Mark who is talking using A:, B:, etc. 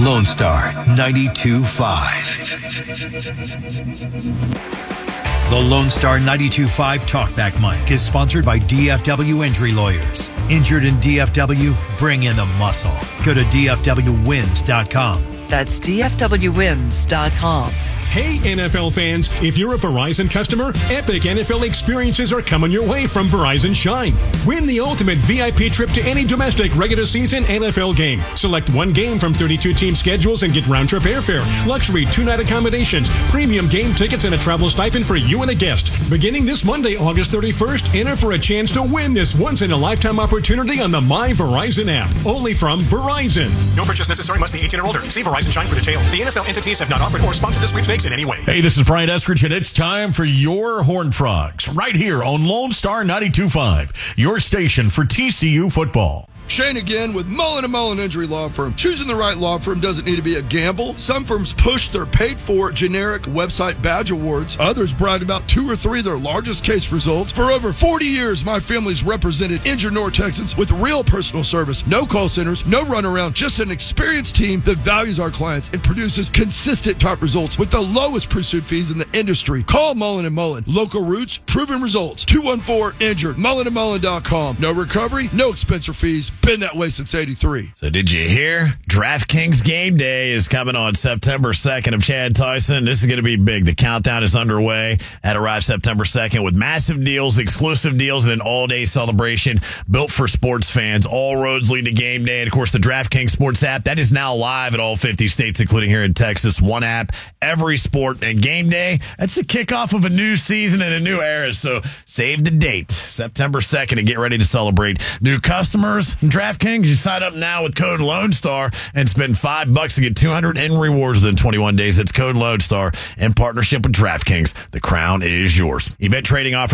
A: Lone Star 92.5. The Lone Star 92.5 Talkback Mic is sponsored by DFW Injury Lawyers. Injured in DFW? Bring in the muscle. Go to DFWWins.com.
B: That's DFWWins.com.
C: Hey, NFL fans, if you're a Verizon customer, epic NFL experiences are coming your way from Verizon Shine. Win the ultimate VIP trip to any domestic regular season NFL game. Select one game from 32 team schedules and get round-trip airfare, luxury 2-night accommodations, premium game tickets, and a travel stipend for you and a guest. Beginning this Monday, August 31st, enter for a chance to win this once-in-a-lifetime opportunity on the My Verizon app. Only from Verizon. No purchase necessary. Must be 18 or older. See Verizon Shine for details. The NFL entities have not offered or sponsored this sweepstakes in any way.
D: Hey, this is Brian Estridge, and it's time for your Horned Frogs right here on Lone Star 92.5, your station for TCU football.
E: Shane again with Mullen & Mullen Injury Law Firm. Choosing the right law firm doesn't need to be a gamble. Some firms push their paid-for generic website badge awards. Others brag about 2 or 3 of their largest case results. For over 40 years, my family's represented injured North Texans with real personal service. No call centers, no runaround, just an experienced team that values our clients and produces consistent top results with the lowest pursuit fees in the industry. Call Mullen & Mullen. Local roots, proven results. 214-INJURED. MullenandMullen.com. No recovery, no expense or fees. Been that way since 83.
F: So did you hear? DraftKings Game Day is coming on September 2nd of Chad Tyson. This is going to be big. The countdown is underway. That arrives September 2nd with massive deals, exclusive deals, and an all-day celebration built for sports fans. All roads lead to Game Day. And, of course, the DraftKings Sports app, that is now live at all 50 states, including here in Texas. One app, every sport. And Game Day, that's the kickoff of a new season and a new era. So save the date, September 2nd, and get ready to celebrate. New customers, DraftKings, you sign up now with code Lone Star and spend $5 to get $200 in rewards within 21 days. It's code Lone Star in partnership with DraftKings. The crown is yours. Event trading offer